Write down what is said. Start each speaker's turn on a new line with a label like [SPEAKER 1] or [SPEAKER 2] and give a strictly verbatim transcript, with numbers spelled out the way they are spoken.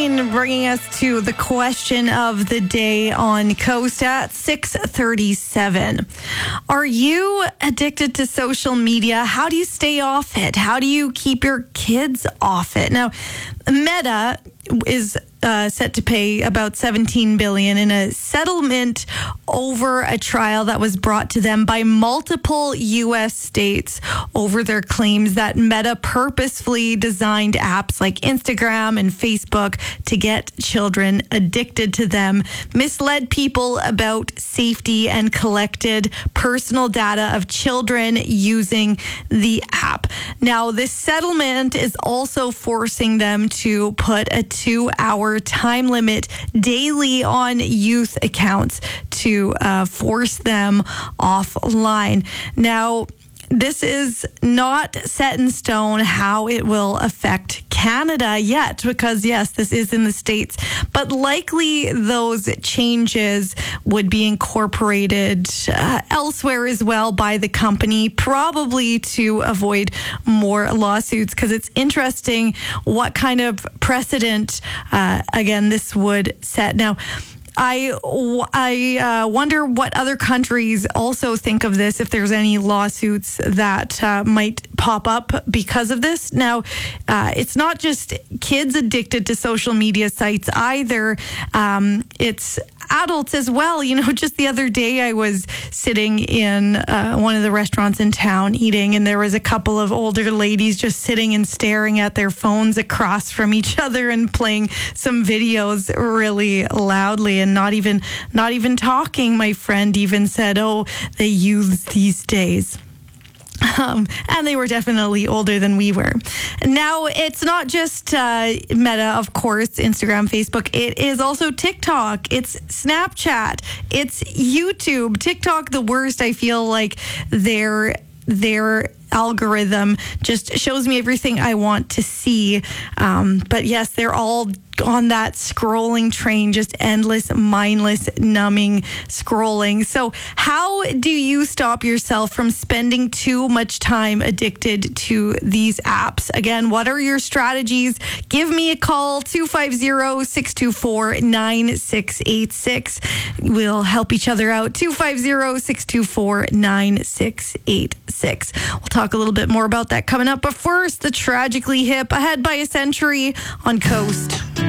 [SPEAKER 1] Shane bringing us to the question of the day on Coast at six thirty-seven. Are you addicted to social media? How do you stay off it? How do you keep your kids off it? Now, Meta is uh, set to pay about seventeen billion dollars in a settlement over a trial that was brought to them by multiple U S states over their claims that Meta purposefully designed apps like Instagram and Facebook to get children addicted to them, misled people about safety, and collected personal data of children using the app. Now, this settlement is also forcing them to put a two-hour time limit daily on youth accounts to uh, force them offline. Now, this is not set in stone how it will affect Canada yet, because yes, this is in the States, but likely those changes would be incorporated uh, elsewhere as well by the company, probably to avoid more lawsuits, because it's interesting what kind of precedent, uh, again, this would set. Now, I, I uh, wonder what other countries also think of this, if there's any lawsuits that uh, might pop up because of this. Now, uh, it's not just kids addicted to social media sites either. Um, it's adults as well. You know, just the other day I was sitting in uh, one of the restaurants in town eating, and there was a couple of older ladies just sitting and staring at their phones across from each other and playing some videos really loudly and not even not even talking. My friend even said, "Oh, the youths these days." Um, and they were definitely older than we were. Now, it's not just uh, Meta, of course, Instagram, Facebook. It is also TikTok. It's Snapchat. It's YouTube. TikTok, the worst. I feel like their their algorithm just shows me everything I want to see. Um, but yes, they're all on that scrolling train, just endless, mindless, numbing scrolling. So how do you stop yourself from spending too much time addicted to these apps? Again, what are your strategies? Give me a call, two five zero, six two four, nine six eight six. We'll help each other out, two five zero, six two four, nine six eight six. We'll talk a little bit more about that coming up. But first, the Tragically Hip, Ahead by a Century on Coast.